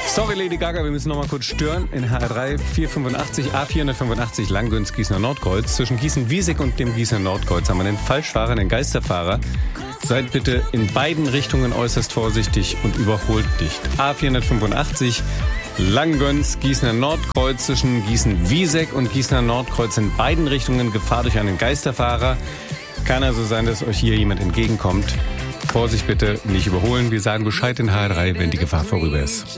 Sorry, Lady Gaga, wir müssen noch mal kurz stören. In HR3 485, A485 Langgöns, Gießener Nordkreuz. Zwischen Gießen-Wiesig und dem Gießener Nordkreuz haben wir den Falschfahrer, den Geisterfahrer. Seid bitte in beiden Richtungen äußerst vorsichtig und überholt nicht. A485 Langgöns, Gießener Nordkreuz. Zwischen Gießen-Wiesig und Gießener Nordkreuz in beiden Richtungen Gefahr durch einen Geisterfahrer. Kann also sein, dass euch hier jemand entgegenkommt. Vorsicht bitte, nicht überholen. Wir sagen Bescheid in HR3, wenn die Gefahr vorüber ist.